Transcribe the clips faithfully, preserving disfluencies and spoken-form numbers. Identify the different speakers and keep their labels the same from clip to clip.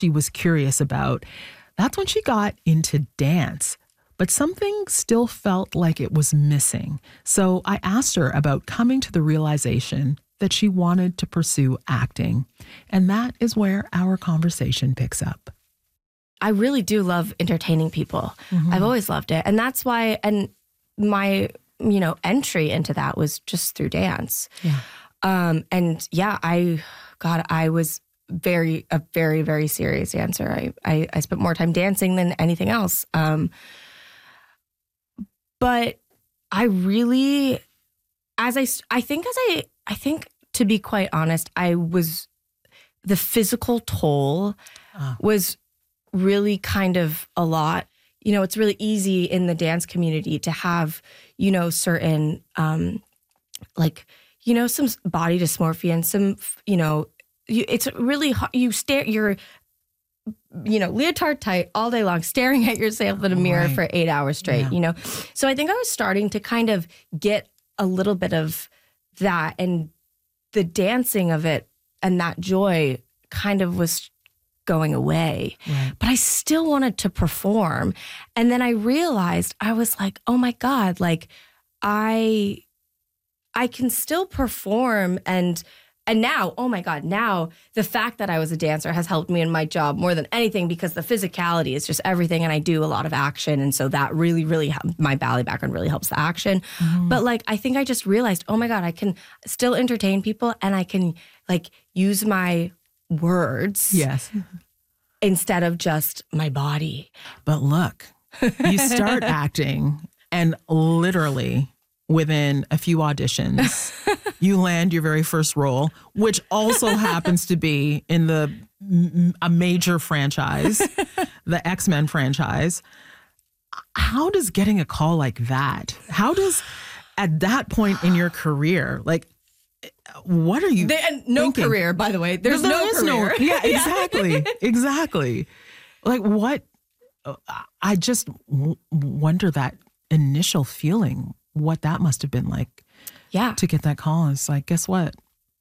Speaker 1: she was curious about, that's when she got into dance. But something still felt like it was missing. So I asked her about coming to the realization that she wanted to pursue acting. And that is where our conversation picks up.
Speaker 2: I really do love entertaining people. Mm-hmm. I've always loved it. And that's why, and my, you know, entry into that was just through dance.
Speaker 1: Yeah.
Speaker 2: Um, and yeah, I, God, I was very, a very, very serious dancer. I, I, I spent more time dancing than anything else. Um, But I really, as I, I think as I, I think to be quite honest, I was, the physical toll oh. was really kind of a lot. You know, it's really easy in the dance community to have, you know, certain, um, like, you know, some body dysmorphia and some, you know, you, it's really, you stare, you're, you know, leotard tight all day long, staring at yourself in a mirror right. for eight hours straight, yeah. you know? So I think I was starting to kind of get a little bit of that, and the dancing of it and that joy kind of was going away. Right. But I still wanted to perform. And then I realized, I was like, oh my God, like I, I can still perform. And And now, oh my God, now the fact that I was a dancer has helped me in my job more than anything, because the physicality is just everything. And I do a lot of action. And so that really, really, my ballet background really helps the action. Mm. But like, I think I just realized, oh my God, I can still entertain people, and I can like use my words.
Speaker 1: Yes.
Speaker 2: Instead of just my body.
Speaker 1: But look, you start acting, and literally within a few auditions, you land your very first role, which also happens to be in the a major franchise, the X-Men franchise. How does getting a call like that, how does, at that point in your career, like, what are you
Speaker 2: there, and no
Speaker 1: thinking?
Speaker 2: Career, by the way. There's
Speaker 1: there
Speaker 2: no
Speaker 1: is
Speaker 2: career.
Speaker 1: No, yeah, exactly. exactly. Like, what? I just w- wonder that initial feeling, what that must have been like.
Speaker 2: Yeah.
Speaker 1: To get that call. It's like, guess what?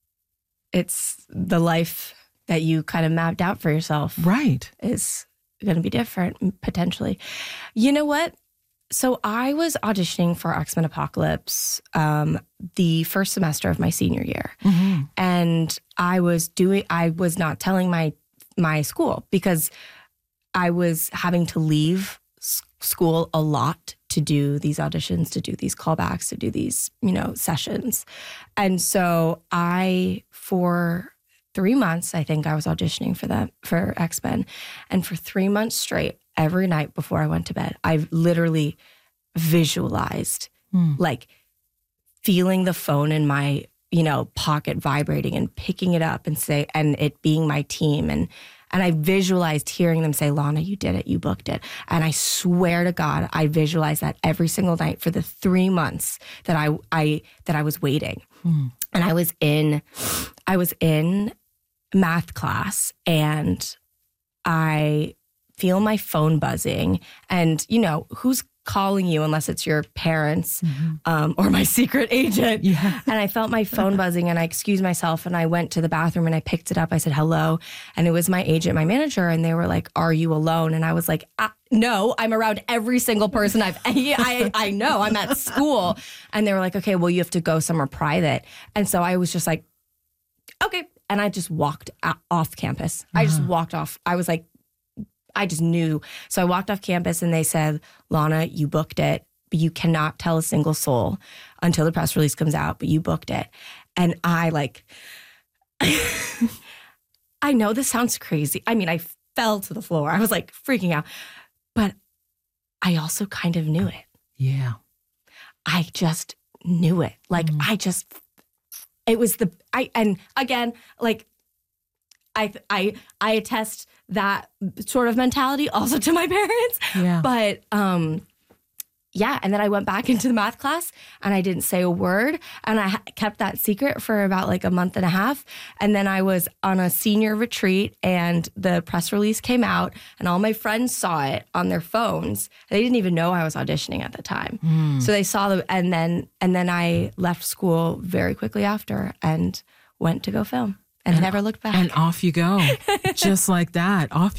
Speaker 2: It's the life that you kind of mapped out for yourself.
Speaker 1: Right.
Speaker 2: Is going to be different, potentially. You know what? So I was auditioning for X-Men Apocalypse um, the first semester of my senior year. Mm-hmm. And I was doing, I was not telling my my school, because I was having to leave s- school a lot to do these auditions, to do these callbacks, to do these, you know, sessions. And so I, for three months, I think I was auditioning for them, for X-Men. And for three months straight, every night before I went to bed, I literally visualized, mm. like feeling the phone in my, you know, pocket vibrating and picking it up and say, and it being my team. And And I visualized hearing them say, Lana, you did it, you booked it. And I swear to God, I visualized that every single night for the three months that I I that I was waiting. Mm. And I was in I was in math class, and I feel my phone buzzing. And, you know, who's calling you unless it's your parents mm-hmm. um, or my secret agent. Yeah. And I felt my phone buzzing, and I excused myself, and I went to the bathroom, and I picked it up. I said, hello. And it was my agent, my manager. And they were like, are you alone? And I was like, ah, no, I'm around every single person I've, I, I know, I'm at school. And they were like, okay, well, you have to go somewhere private. And so I was just like, okay. And I just walked out, off campus. Uh-huh. I just walked off. I was like, I just knew. So I walked off campus, and they said, Lana, you booked it, but you cannot tell a single soul until the press release comes out, but you booked it. And I like, I know this sounds crazy. I mean, I fell to the floor. I was like freaking out, but I also kind of knew it.
Speaker 1: Yeah.
Speaker 2: I just knew it. Like, mm. I just, it was the, I, and again, like, I, I, I attest that sort of mentality also to my parents. Yeah. But, um, yeah. And then I went back into the math class, and I didn't say a word, and I ha- kept that secret for about like a month and a half. And then I was on a senior retreat, and the press release came out, and all my friends saw it on their phones. They didn't even know I was auditioning at the time. Mm. So they saw the, and then, and then I left school very quickly after and went to go film. and, and never looked back.
Speaker 1: And off you go. Just like that. Off